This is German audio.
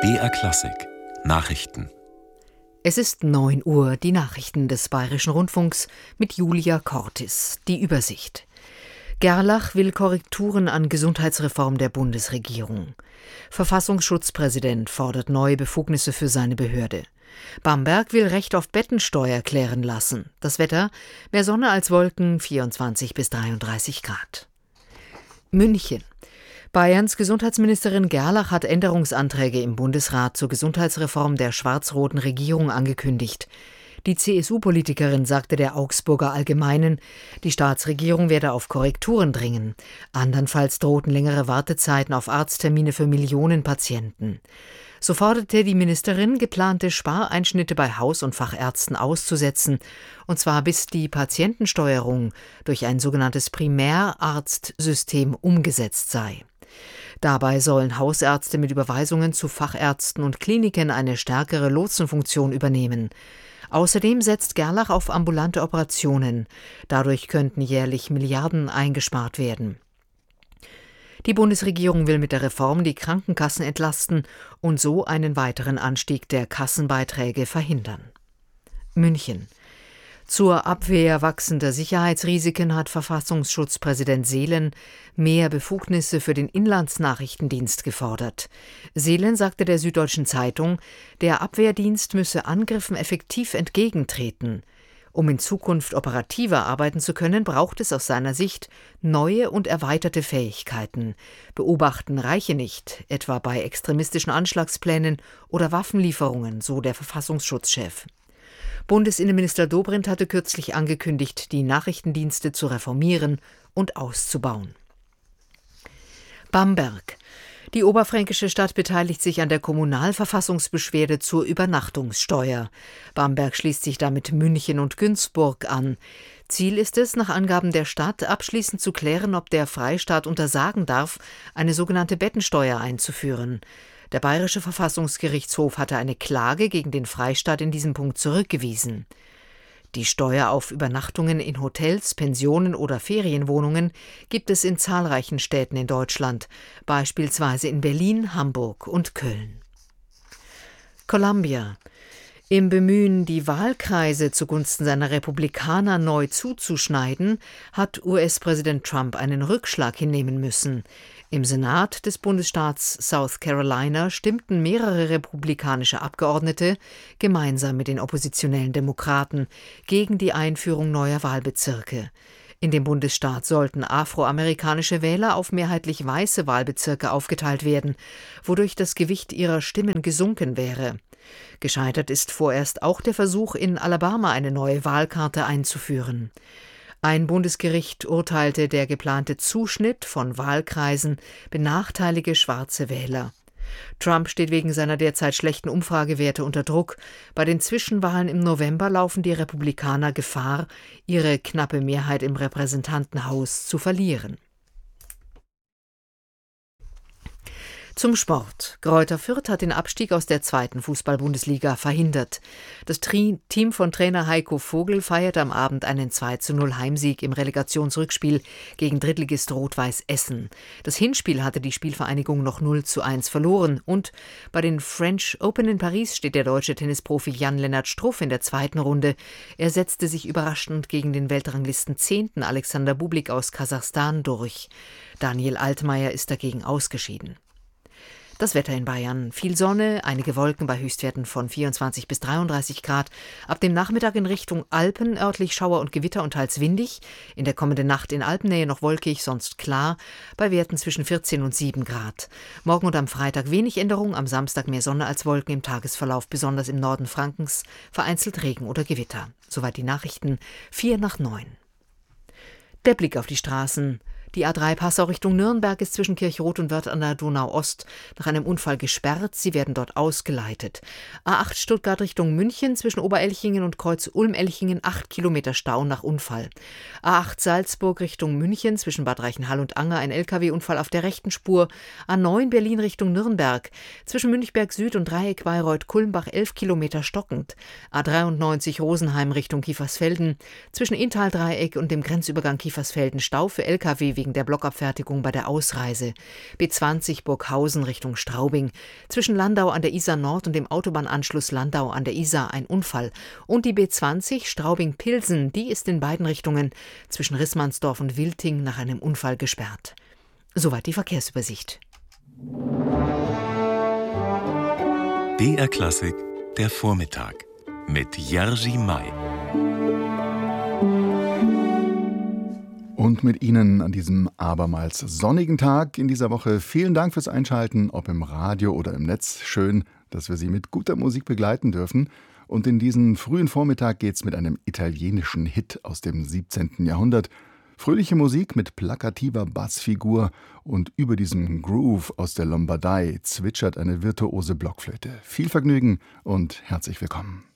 BR Klassik Nachrichten. Es ist 9 Uhr, die Nachrichten des Bayerischen Rundfunks mit Julia Cortis. Die Übersicht. Gerlach will Korrekturen an Gesundheitsreform der Bundesregierung. Verfassungsschutzpräsident fordert neue Befugnisse für seine Behörde. Bamberg will Recht auf Bettensteuer klären lassen. Das Wetter: mehr Sonne als Wolken, 24 bis 33 Grad. München. Bayerns Gesundheitsministerin Gerlach hat Änderungsanträge im Bundesrat zur Gesundheitsreform der schwarz-roten Regierung angekündigt. Die CSU-Politikerin sagte der Augsburger Allgemeinen, die Staatsregierung werde auf Korrekturen dringen. Andernfalls drohten längere Wartezeiten auf Arzttermine für Millionen Patienten. So forderte die Ministerin, geplante Spareinschnitte bei Haus- und Fachärzten auszusetzen, und zwar bis die Patientensteuerung durch ein sogenanntes Primärarztsystem umgesetzt sei. Dabei sollen Hausärzte mit Überweisungen zu Fachärzten und Kliniken eine stärkere Lotsenfunktion übernehmen. Außerdem setzt Gerlach auf ambulante Operationen. Dadurch könnten jährlich Milliarden eingespart werden. Die Bundesregierung will mit der Reform die Krankenkassen entlasten und so einen weiteren Anstieg der Kassenbeiträge verhindern. München. Zur Abwehr wachsender Sicherheitsrisiken hat Verfassungsschutzpräsident Seelen mehr Befugnisse für den Inlandsnachrichtendienst gefordert. Seelen sagte der Süddeutschen Zeitung, der Abwehrdienst müsse Angriffen effektiv entgegentreten. Um in Zukunft operativer arbeiten zu können, braucht es aus seiner Sicht neue und erweiterte Fähigkeiten. Beobachten reiche nicht, etwa bei extremistischen Anschlagsplänen oder Waffenlieferungen, so der Verfassungsschutzchef. Bundesinnenminister Dobrindt hatte kürzlich angekündigt, die Nachrichtendienste zu reformieren und auszubauen. Bamberg. Die oberfränkische Stadt beteiligt sich an der Kommunalverfassungsbeschwerde zur Übernachtungssteuer. Bamberg schließt sich damit München und Günzburg an. Ziel ist es, nach Angaben der Stadt, abschließend zu klären, ob der Freistaat untersagen darf, eine sogenannte Bettensteuer einzuführen. Der Bayerische Verfassungsgerichtshof hatte eine Klage gegen den Freistaat in diesem Punkt zurückgewiesen. Die Steuer auf Übernachtungen in Hotels, Pensionen oder Ferienwohnungen gibt es in zahlreichen Städten in Deutschland, beispielsweise in Berlin, Hamburg und Köln. Columbia. Im Bemühen, die Wahlkreise zugunsten seiner Republikaner neu zuzuschneiden, hat US-Präsident Trump einen Rückschlag hinnehmen müssen. Im Senat des Bundesstaats South Carolina stimmten mehrere republikanische Abgeordnete gemeinsam mit den oppositionellen Demokraten gegen die Einführung neuer Wahlbezirke. In dem Bundesstaat sollten afroamerikanische Wähler auf mehrheitlich weiße Wahlbezirke aufgeteilt werden, wodurch das Gewicht ihrer Stimmen gesunken wäre. Gescheitert ist vorerst auch der Versuch, in Alabama eine neue Wahlkarte einzuführen. Ein Bundesgericht urteilte, der geplante Zuschnitt von Wahlkreisen benachteilige schwarze Wähler. Trump steht wegen seiner derzeit schlechten Umfragewerte unter Druck. Bei den Zwischenwahlen im November laufen die Republikaner Gefahr, ihre knappe Mehrheit im Repräsentantenhaus zu verlieren. Zum Sport. Greuther Fürth hat den Abstieg aus der 2. Fußball-Bundesliga verhindert. Das Team von Trainer Heiko Vogel feierte am Abend einen 2:0 Heimsieg im Relegationsrückspiel gegen Drittligist Rot-Weiß Essen. Das Hinspiel hatte die Spielvereinigung noch 0:1 verloren und bei den French Open in Paris steht der deutsche Tennisprofi Jan-Lennart Struff in der 2. Runde. Er setzte sich überraschend gegen den Weltranglisten 10. Alexander Bublik aus Kasachstan durch. Daniel Altmaier ist dagegen ausgeschieden. Das Wetter in Bayern: viel Sonne, einige Wolken bei Höchstwerten von 24 bis 33 Grad. Ab dem Nachmittag in Richtung Alpen örtlich Schauer und Gewitter und teils windig. In der kommenden Nacht in Alpennähe noch wolkig, sonst klar, bei Werten zwischen 14 und 7 Grad. Morgen und am Freitag wenig Änderung, am Samstag mehr Sonne als Wolken, im Tagesverlauf besonders im Norden Frankens vereinzelt Regen oder Gewitter. Soweit die Nachrichten, 8:45. Der Blick auf die Straßen. Die A3 Passau Richtung Nürnberg ist zwischen Kirchroth und Wörth an der Donau-Ost nach einem Unfall gesperrt. Sie werden dort ausgeleitet. A8 Stuttgart Richtung München zwischen Oberelchingen und Kreuz Ulm-Elchingen 8 Kilometer Stau nach Unfall. A8 Salzburg Richtung München zwischen Bad Reichenhall und Anger ein Lkw-Unfall auf der rechten Spur. A9 Berlin Richtung Nürnberg zwischen Münchberg Süd und Dreieck Bayreuth-Kulmbach 11 Kilometer stockend. A93 Rosenheim Richtung Kiefersfelden zwischen Inntal-Dreieck und dem Grenzübergang Kiefersfelden Stau für Lkw wegen der Blockabfertigung bei der Ausreise. B20 Burghausen Richtung Straubing. Zwischen Landau an der Isar Nord und dem Autobahnanschluss Landau an der Isar ein Unfall. Und die B20 Straubing-Pilsen, die ist in beiden Richtungen zwischen Rissmannsdorf und Wilting nach einem Unfall gesperrt. Soweit die Verkehrsübersicht. BR Klassik, der Vormittag mit Jerzy May. Und mit Ihnen an diesem abermals sonnigen Tag in dieser Woche vielen Dank fürs Einschalten, ob im Radio oder im Netz. Schön, dass wir Sie mit guter Musik begleiten dürfen. Und in diesen frühen Vormittag geht's mit einem italienischen Hit aus dem 17. Jahrhundert. Fröhliche Musik mit plakativer Bassfigur und über diesem Groove aus der Lombardei zwitschert eine virtuose Blockflöte. Viel Vergnügen und herzlich willkommen.